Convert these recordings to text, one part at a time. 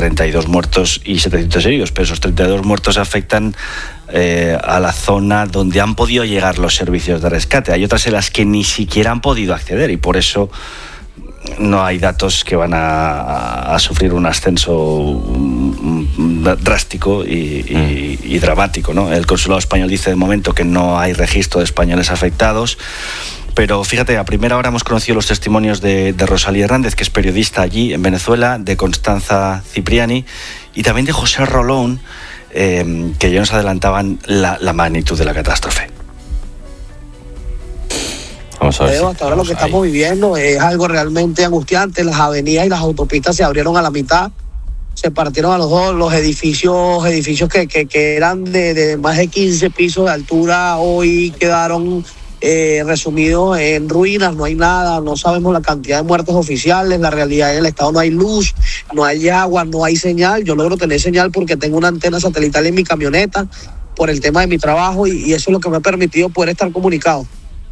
32 muertos y 700 heridos, pero esos 32 muertos afectan a la zona donde han podido llegar los servicios de rescate. Hay otras en las que ni siquiera han podido acceder y por eso no hay datos que van a sufrir un ascenso drástico y dramático, ¿no? El consulado español dice de momento que no hay registro de españoles afectados. Pero fíjate, a primera hora hemos conocido los testimonios de Rosalía Hernández, que es periodista allí en Venezuela, de Constanza Cipriani y también de José Rolón, que ya nos adelantaban la magnitud de la catástrofe. Vamos a ver. Hasta ahora lo que estamos viviendo es algo realmente angustiante. Las avenidas y las autopistas se abrieron a la mitad, se partieron a los dos. Los edificios que eran de más de 15 pisos de altura hoy quedaron resumidos en ruinas. No hay nada, no sabemos la cantidad de muertos oficiales. La realidad en el estado no hay luz, no hay agua, no hay señal. Yo logro tener señal porque tengo una antena satelital en mi camioneta por el tema de mi trabajo y eso es lo que me ha permitido poder estar comunicado.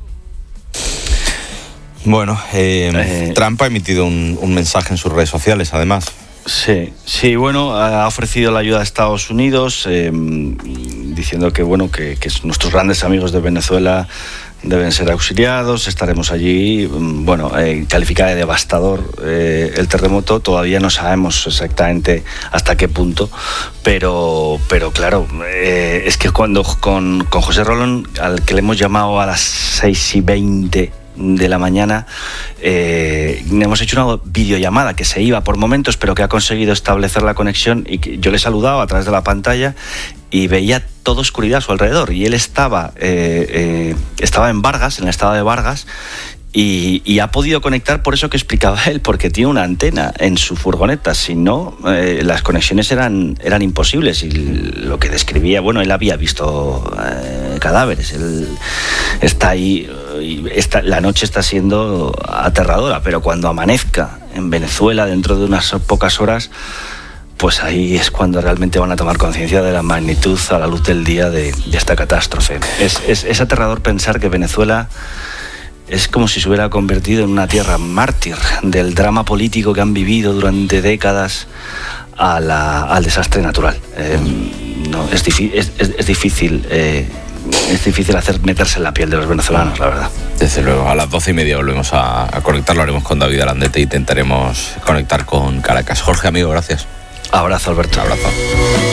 Bueno, Trump ha emitido un mensaje en sus redes sociales, además. Sí, bueno, ha ofrecido la ayuda a Estados Unidos, diciendo que nuestros grandes amigos de Venezuela deben ser auxiliados. Estaremos allí. Bueno, califica de devastador el terremoto. Todavía no sabemos exactamente hasta qué punto, pero claro, es que cuando con José Rolón, al que le hemos llamado a las 6:20 de la mañana, hemos hecho una videollamada que se iba por momentos, pero que ha conseguido establecer la conexión, y que yo le he saludado a través de la pantalla y veía toda oscuridad a su alrededor, y él estaba en Vargas, en el estado de Vargas, y ha podido conectar por eso que explicaba él, porque tiene una antena en su furgoneta. Si no, las conexiones eran imposibles. Y lo que describía, bueno, él había visto cadáveres, él está ahí, la noche está siendo aterradora, pero cuando amanezca en Venezuela dentro de unas pocas horas, pues ahí es cuando realmente van a tomar conciencia de la magnitud a la luz del día de esta catástrofe. Es aterrador pensar que Venezuela es como si se hubiera convertido en una tierra mártir del drama político que han vivido durante décadas al desastre natural. Es difícil meterse en la piel de los venezolanos, la verdad. Desde luego, a las 12:30 volvemos a conectar, lo haremos con David Arandete e intentaremos conectar con Caracas. Jorge, amigo, gracias. Abrazo, Alberto. Un abrazo.